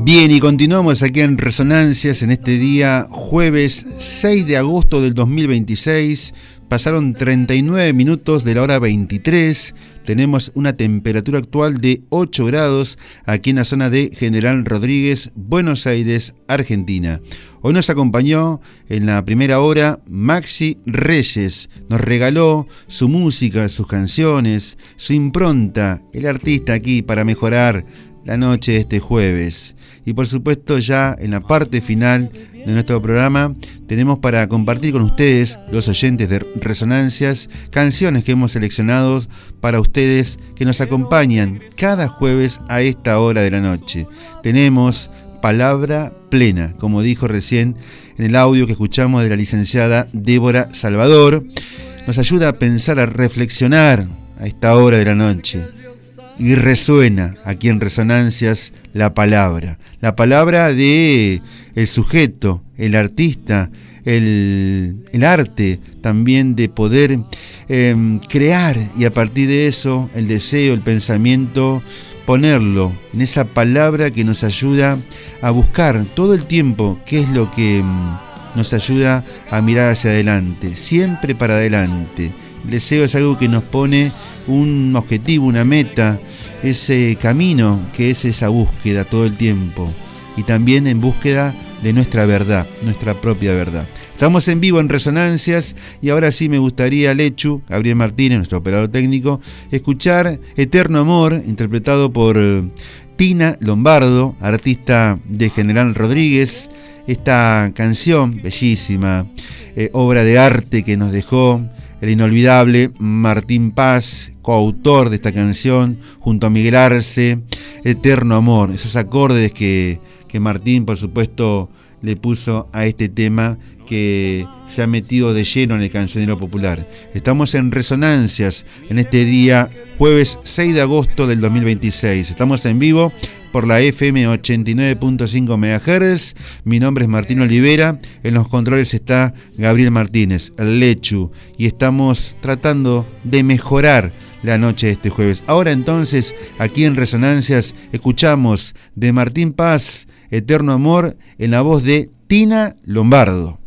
Bien, y continuamos aquí en Resonancias en este día jueves 6 de agosto del 2026. Pasaron 39 minutos de la hora 23. Tenemos una temperatura actual de 8 grados aquí en la zona de General Rodríguez, Buenos Aires, Argentina. Hoy nos acompañó en la primera hora Maxi Reyes. Nos regaló su música, sus canciones, su impronta, el artista aquí para mejorar la noche de este jueves. Y por supuesto ya en la parte final de nuestro programa tenemos para compartir con ustedes, los oyentes de Resonancias, canciones que hemos seleccionado para ustedes que nos acompañan cada jueves a esta hora de la noche. Tenemos Palabra Plena, como dijo recién en el audio que escuchamos de la licenciada Débora Salvador. Nos ayuda a pensar, a reflexionar a esta hora de la noche. Y resuena aquí en Resonancias la palabra de el sujeto, el artista, el arte también de poder crear, y a partir de eso el deseo, el pensamiento, ponerlo en esa palabra que nos ayuda a buscar todo el tiempo qué es lo que nos ayuda a mirar hacia adelante, siempre para adelante. El deseo es algo que nos pone un objetivo, una meta, ese camino que es esa búsqueda todo el tiempo, y también en búsqueda de nuestra verdad, nuestra propia verdad. Estamos en vivo en Resonancias y ahora sí me gustaría, Lechu, Gabriel Martínez, nuestro operador técnico, escuchar Eterno Amor, interpretado por Tina Lombardo, artista de General Rodríguez. Esta canción, bellísima, obra de arte que nos dejó el inolvidable Martín Paz, coautor de esta canción, junto a Miguel Arce. Eterno Amor, esos acordes que Martín, por supuesto, le puso a este tema que se ha metido de lleno en el cancionero popular. Estamos en Resonancias en este día jueves 6 de agosto del 2026. Estamos en vivo por la FM 89.5 MHz. Mi nombre es Martín Olivera. En los controles está Gabriel Martínez, el Lechu. Y estamos tratando de mejorar la noche de este jueves. Ahora entonces, aquí en Resonancias, escuchamos de Martín Paz, Eterno Amor, en la voz de Tina Lombardo.